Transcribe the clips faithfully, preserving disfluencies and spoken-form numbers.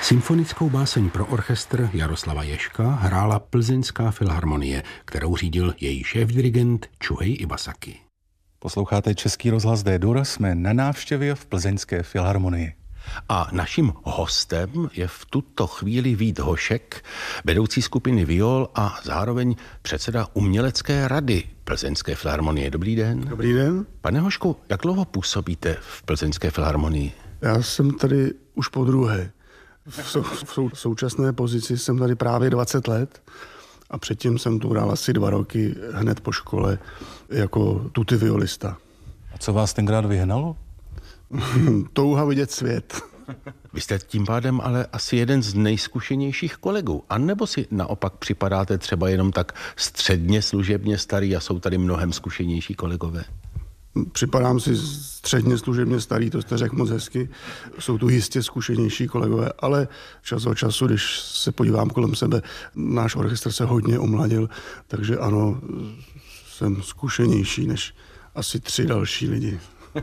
Symfonickou báseň pro orchestr Jaroslava Ježka hrála Plzeňská filharmonie, kterou řídil její šéfdirigent Čuhej Iwasaki. Posloucháte Český rozhlas D-dur, jsme na návštěvě v Plzeňské filharmonii. A naším hostem je v tuto chvíli Vít Hošek, vedoucí skupiny viol a zároveň předseda umělecké rady Plzeňské filharmonie. Dobrý den. Dobrý den. Pane Hošku, jak dlouho působíte v Plzeňské filharmonii? Já jsem tady už po druhé. V, sou, v sou, současné pozici jsem tady právě dvacet let a předtím jsem tu hrál asi dva roky hned po škole jako tutti violista. A co vás tenkrát vyhnalo? Touha vidět svět. Vy jste tím pádem ale asi jeden z nejzkušenějších kolegů. A nebo si naopak připadáte třeba jenom tak středně služebně starý a jsou tady mnohem zkušenější kolegové? Připadám si středně služebně starý, to jste řekl moc hezky. Jsou tu jistě zkušenější kolegové, ale čas od času, když se podívám kolem sebe, náš orchestr se hodně omladil, takže ano, jsem zkušenější než asi tři další lidi.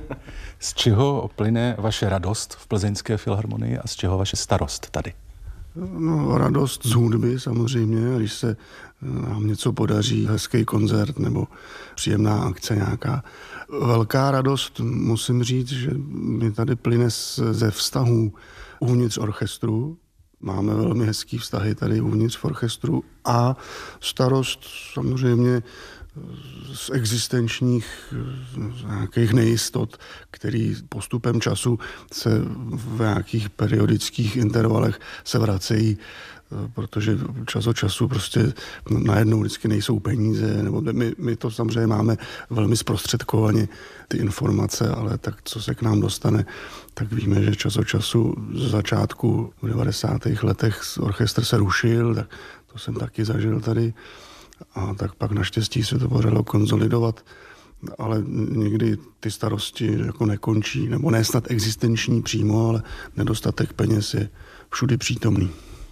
Z čeho plyne vaše radost v Plzeňské filharmonii a z čeho vaše starost tady? No, radost z hudby samozřejmě, když se nám něco podaří, hezký koncert nebo příjemná akce nějaká. Velká radost, musím říct, že mi tady plyne ze vztahů uvnitř orchestru. Máme velmi hezký vztahy tady uvnitř v orchestru a starost samozřejmě z existenčních z nějakých nejistot, který postupem času se v nějakých periodických intervalech se vracejí, protože čas od času prostě najednou vždycky nejsou peníze, nebo my, my to samozřejmě máme velmi zprostředkovaně, ty informace, ale tak, co se k nám dostane, tak víme, že čas od času z začátku v devadesátých letech orchestr se rušil, tak to jsem taky zažil tady. A tak pak naštěstí se to podařilo konsolidovat, ale někdy ty starosti jako nekončí, nebo ne snad existenční přímo, ale nedostatek peněz je všudy přítomný.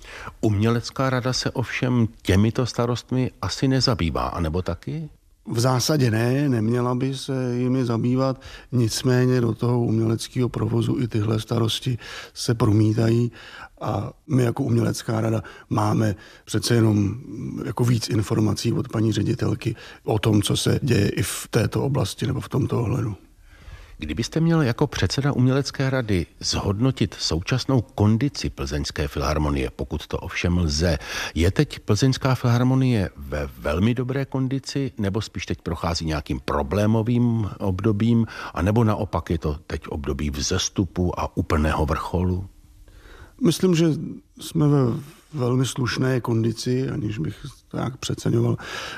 Umělecká rada se ovšem těmito starostmi asi nezabývá, anebo taky? V zásadě ne, neměla by se jimi zabývat, nicméně do toho uměleckého provozu i tyhle starosti se promítají a my jako umělecká rada máme přece jenom jako víc informací od paní ředitelky o tom, co se děje i v této oblasti nebo v tomto ohledu. Kdybyste měl jako předseda umělecké rady zhodnotit současnou kondici Plzeňské filharmonie, pokud to ovšem lze, je teď Plzeňská filharmonie ve velmi dobré kondici, nebo spíš teď prochází nějakým problémovým obdobím, anebo naopak je to teď období vzestupu a úplného vrcholu? Myslím, že jsme ve velmi slušné kondici, aniž bych to nějak přeceňoval.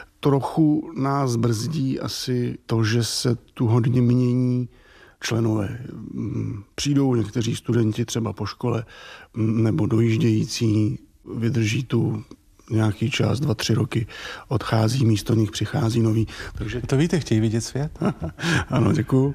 Trochu nás brzdí asi to, že se tu hodně mění členové. Přijdou někteří studenti třeba po škole nebo dojíždějící, vydrží tu nějaký čas, dva, tři roky, odchází, místo nich přichází nový. Takže... To víte, chtějí vidět svět? Ano, děkuju.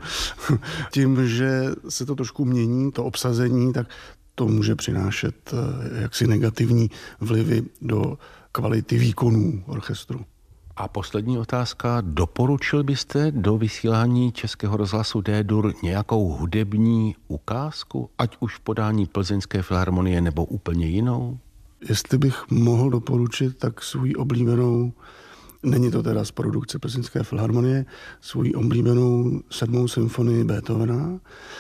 Tím, že se to trošku mění, to obsazení, tak to může přinášet jaksi negativní vlivy do kvality výkonů orchestru. A poslední otázka. Doporučil byste do vysílání Českého rozhlasu D-dur nějakou hudební ukázku, ať už v podání Plzeňské filharmonie nebo úplně jinou? Jestli bych mohl doporučit, tak svou oblíbenou, není to teda z produkce Plzeňské filharmonie, svou oblíbenou sedmou symfonii Beethovena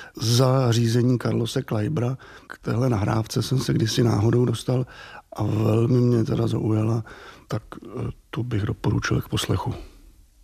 za řízení Carlose Kleibera. K téhle nahrávce jsem se kdysi náhodou dostal a velmi mě teda zaujala, tak tu bych doporučil k poslechu.